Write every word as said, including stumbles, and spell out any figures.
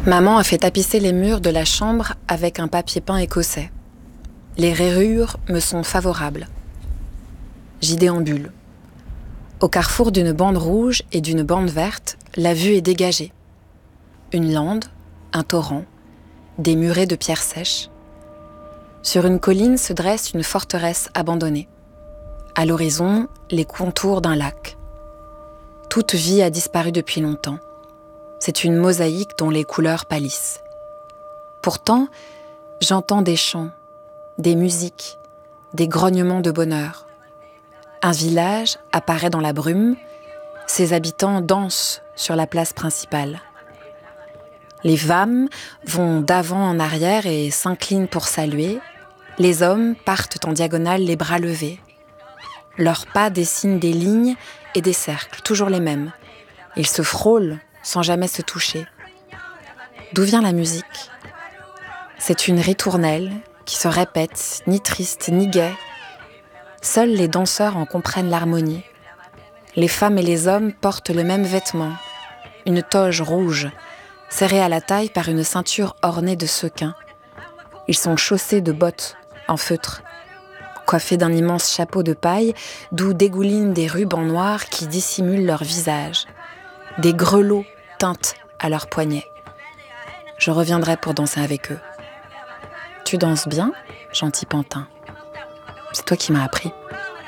Maman a fait tapisser les murs de la chambre avec un papier peint écossais. Les rayures me sont favorables. J'y déambule. Au carrefour d'une bande rouge et d'une bande verte, la vue est dégagée. Une lande, un torrent, des murets de pierres sèches. Sur une colline se dresse une forteresse abandonnée. À l'horizon, les contours d'un lac. Toute vie a disparu depuis longtemps. C'est une mosaïque dont les couleurs pâlissent. Pourtant, j'entends des chants, des musiques, des grognements de bonheur. Un village apparaît dans la brume, ses habitants dansent sur la place principale. Les femmes vont d'avant en arrière et s'inclinent pour saluer. Les hommes partent en diagonale les bras levés. Leurs pas dessinent des lignes et des cercles, toujours les mêmes. Ils se frôlent sans jamais se toucher. D'où vient la musique ? C'est une ritournelle qui se répète, ni triste ni gaie. Seuls les danseurs en comprennent l'harmonie. Les femmes et les hommes portent le même vêtement, une toge rouge, serrée à la taille par une ceinture ornée de sequins. Ils sont chaussés de bottes en feutre, coiffés d'un immense chapeau de paille, d'où dégoulinent des rubans noirs qui dissimulent leur visage. Des grelots teintent à leurs poignets. Je reviendrai pour danser avec eux. Tu danses bien, gentil pantin. C'est toi qui m'as appris.